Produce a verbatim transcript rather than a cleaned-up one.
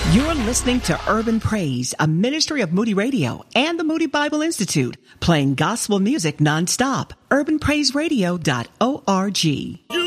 You're listening to Urban Praise, a ministry of Moody Radio and the Moody Bible Institute, playing gospel music nonstop. urban praise radio dot org.